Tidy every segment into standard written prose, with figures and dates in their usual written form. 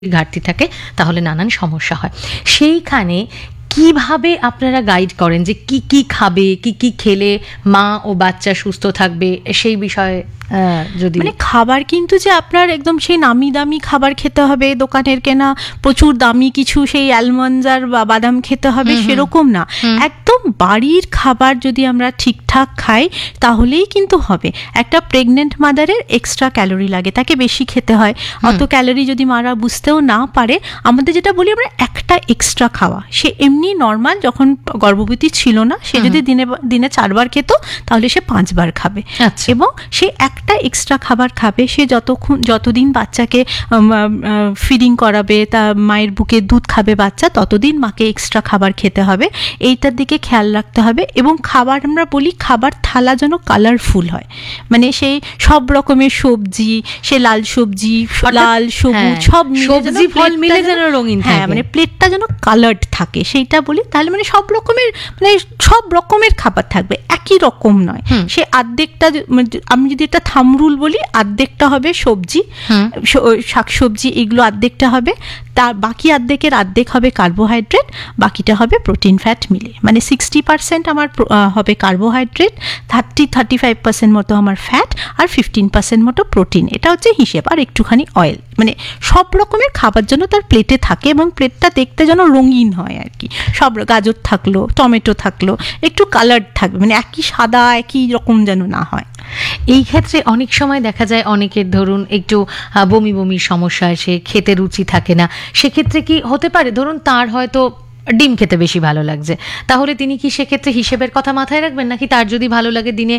ঘাটতি থাকে তাহলে নানান সমস্যা হয়। সেইখানে কিভাবে আপনারা গাইড করেন যে কি কি খাবে, কি কি খেলে মা ও বাচ্চা সুস্থ থাকবে, সেই বিষয়ে যদি মানে খাবার কিন্তু যে আপনার একদম সেই নামি দামি খাবার খেতে হবে, দোকানের কেনা প্রচুর দামি কিছু সেই অ্যালমন্ডস আর বাদাম খেতে হবে সেরকম না, একদম বাড়ির খাবার যদি আমরা ঠিকঠাক খাই তাহলেই কিন্তু হবে। একটা প্রেগনেন্ট মাদারের এক্সট্রা ক্যালোরি লাগে, তাকে বেশি খেতে হয়। অত ক্যালোরি যদি মারা বুঝতেও না পারে, আমাদের যেটা বলি আমরা একটা এক্সট্রা খাওয়া, সে এমনি নর্মাল যখন গর্ভবতী ছিল না সে যদি দিনে 4 বার খেত তাহলে সে 5 বার খাবে, এবং সে একটা এক্সট্রা খাবার খাবে। সে যতদিন বাচ্চাকে ফিডিং করাবে, তা মায়ের বুকে দুধ খাবে বাচ্চা, ততদিন মাকে এক্সট্রা খাবার খেতে হবে। এইটার দিকে খেয়াল রাখতে হবে। এবং খাবার আমরা বলি খাবার থালা যেন কালারফুল হয়, মানে সেই সব রকমের সবজি, সে লাল সবজি, লাল সবুজ সব সবজি ফল মিলে যেন রঙিন, হ্যাঁ মানে প্লেটটা যেন কালার্ড থাকে সেইটা বলি। তাহলে মানে সব রকমের খাবার থাকবে, একই রকম নয়। সে আর্ধেকটা, আমি যদি এটা থামরুল বলি, আর্ধেকটা হবে সবজি, শাকসবজি, এগুলো আর্ধেকটা হবে, তার বাকি অর্ধেকের অর্ধেক হবে কার্বোহাইড্রেট, বাকিটা হবে প্রোটিন ফ্যাট মিলে। মানে 60% আমার হবে কার্বোহাইড্রেট, 35% মতো আমার ফ্যাট, আর 15% মতো প্রোটিন। এটা হচ্ছে হিসেব। আর একটুখানি অয়েল, মানে সব রকমের খাবার জন্য তার প্লেটে থাকে, এবং প্লেটটা দেখতে যেন রঙিন হয় আর কি। সব গাজর থাকলো, টমেটো থাকলো, একটু কালার থাকবে, মানে একই সাদা একই রকম যেন না হয়। এই ক্ষেত্রে অনেক সময় দেখা যায় অনেকের ধরুন একটু বমি বমির সমস্যা আসে, খেতে রুচি থাকে না, সেক্ষেত্রে কি হতে পারে ধরুন তার হয়তো ডিম খেতে বেশি ভালো লাগছে, তাহলে তিনি কি সেক্ষেত্রে হিসেবের কথা মাথায় রাখবেন, নাকি তার যদি ভালো লাগে দিনে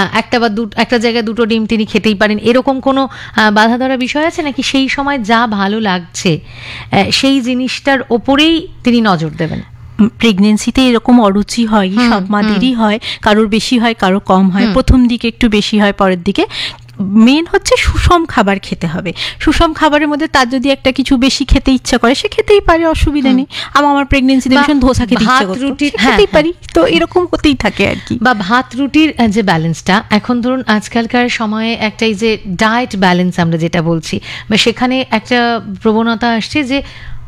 একটা জায়গায় 2টো ডিম তিনি খেতেই পারেন, এরকম কোনো বাধা ধরা বিষয় আছে নাকি সেই সময় যা ভালো লাগছে সেই জিনিসটার ওপরেই তিনি নজর দেবেন? প্রেগনেন্সিতে এরকম অরুচি হয়, সব মাদেরই হয়, কারোর বেশি হয় কারোর কম হয়, প্রথম দিকে একটু বেশি হয়, পরের দিকে। মেন হচ্ছে সুষম খাবার খেতে হবে। সুষম খাবারের মধ্যে তার যদি একটা কিছু বেশি খেতে ইচ্ছা করে সে খেতেই পারে, অসুবিধা নেই। আমার প্রেগনেন্সিতে ভীষণ ধোসা খেতে ইচ্ছা করে, খেতেই পারি, তো এরকম হতেই থাকে আর কি। বা ভাত রুটির যে ব্যালেন্সটা, এখন ধরুন আজকালকার সময়ে একটা এই যে ডায়েট ব্যালেন্স আমরা যেটা বলছি, বা সেখানে একটা প্রবণতা আসছে যে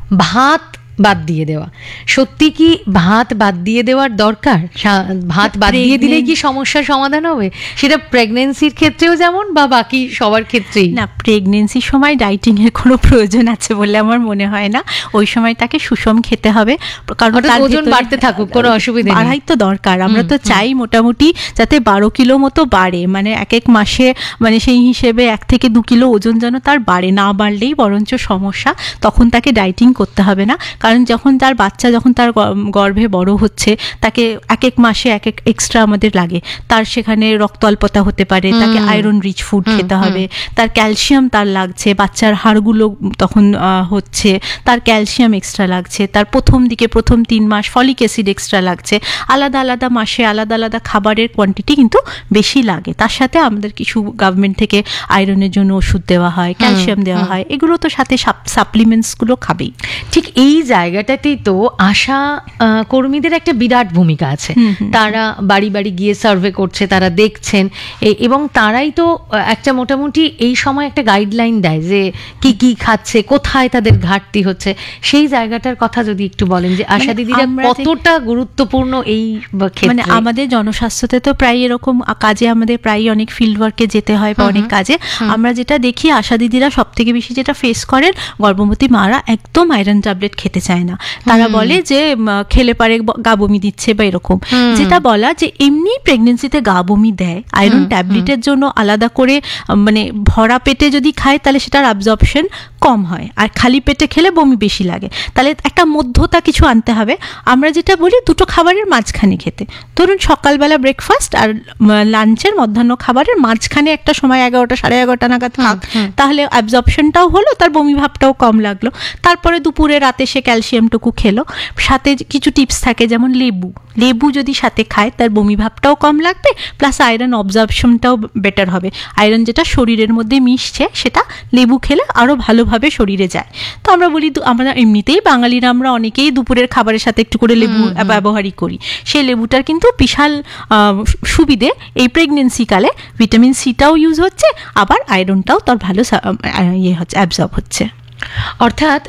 ভাত বাদ দিয়ে দেওয়া। সত্যি কি ভাত বাদ দিয়ে দেওয়ার দরকার? ভাত বাদ দিয়ে দিলে কি সমস্যার সমাধান হবে? সেটা প্রেগনেন্সির ক্ষেত্রেও যেমন, বা বাকি সবার ক্ষেত্রেই? না, প্রেগনেন্সির সময় ডাইটিং এর কোনো প্রয়োজন আছে বলে আমার মনে হয় না। ওই সময় তাকে সুষম খেতে হবে, কারণ তার ওজন বাড়তে থাকুক, কোনো অসুবিধা নেই, বাড়াই তো দরকার। আমরা তো চাই মোটামুটি যাতে 12 কিলো মতো বাড়ে, মানে এক মাসে, মানে সেই হিসেবে 1 থেকে 2 কিলো ওজন যেন তার বাড়ে, না বাড়লেই বরঞ্চ সমস্যা। তখন তাকে ডাইটিং করতে হবে না, কারণ যখন তার বাচ্চা যখন তার গর্ভে বড় হচ্ছে, তাকে এক মাসে এক এক্সট্রা আমাদের লাগে। তার সেখানে রক্ত অল্পতা হতে পারে, তাকে আয়রন রিচ ফুড খেতে হবে, তার ক্যালসিয়াম তার লাগছে, বাচ্চার হাড়গুলো তখন হচ্ছে, তার ক্যালসিয়াম এক্সট্রা লাগছে, তার প্রথম 3 মাস ফলিক অ্যাসিড এক্সট্রা লাগছে। আলাদা আলাদা মাসে আলাদা আলাদা খাবারের কোয়ান্টিটি কিন্তু বেশি লাগে। তার সাথে আমাদের কিছু গভর্নমেন্ট থেকে আয়রনের জন্য ওষুধ দেওয়া হয়, ক্যালসিয়াম দেওয়া হয়, এগুলো তো সাথে সাপ্লিমেন্টসগুলো খাবেই। ঠিক এই জায়গাটাতেই তো আশা কর্মীদের একটা বিরাট ভূমিকা আছে। তারা বাড়ি বাড়ি গিয়ে সার্ভে করছে, তারা দেখছেন, এবং তারাই তো একটা মোটামুটি এই সময় একটা গাইডলাইন দেয় যে কি কি খাচ্ছে, কোথায় তাদের ঘাটতি হচ্ছে। সেই জায়গাটার কথা যদি একটু বলেন যে আশা দিদিরা কতটা গুরুত্বপূর্ণ এই ক্ষেত্রে। মানে আমাদের জনস্বাস্থ্যতে তো প্রায় এরকম কাজে আমাদের প্রায় অনেক ফিল্ড ওয়ার্কে যেতে হয়, বা অনেক কাজে আমরা যেটা দেখি আশা দিদিরা সব থেকে বেশি যেটা ফেস করেন, গর্ভবতী মারা একদম আয়রন ট্যাবলেট খেতে চায় না। তারা বলে যে খেলে পারে গা বমি দিচ্ছে বা এরকম। যেটা বলা যে এমনি প্রেগনেন্সিতে গা বমি দেয়, আয়রন ট্যাবলেটের জন্য আলাদা করে, মানে ভরা পেটে যদি খায় তাহলে সেটার অ্যাবজর্পশন কম হয়, আর খালি পেটে খেলে বমি বেশি লাগে। তাহলে একটা মধ্যতা কিছু আনতে হবে। আমরা যেটা বলি 2টো খাবারের মাঝখানে খেতে, ধরুন সকালবেলা ব্রেকফাস্ট আর লাঞ্চের মধ্যাহ্ন খাবারের মাঝখানে একটা সময় 11টা 11:30 নাগাদ খাক, তাহলে অ্যাবজর্পশনটাও হলো, তার বমি ভাবটাও কম লাগলো। তারপরে দুপুরে রাতে সে ক্যালসিয়ামটুকু খেলো। সাথে কিছু টিপস থাকে, যেমন লেবু যদি সাথে খায় তার বমি ভাবটাও কম লাগবে, প্লাস আয়রন অবজর্পশনটাও বেটার হবে। আয়রন যেটা শরীরের মধ্যে মিশছে সেটা লেবু খেলে আরও ভালোভাবে শরীরে যায়। তো আমরা বলি, আমরা এমনিতেই বাঙালিরা আমরা অনেকেই দুপুরের খাবারের সাথে একটু করে লেবু ব্যবহারই করি। সেই লেবুটার কিন্তু বিশাল সুবিধে, এই প্রেগনেন্সিকালে ভিটামিন সিটাও ইউজ হচ্ছে, আবার আয়রনটাও তার ভালো হচ্ছে, অ্যাবজর্ব হচ্ছে। অর্থাৎ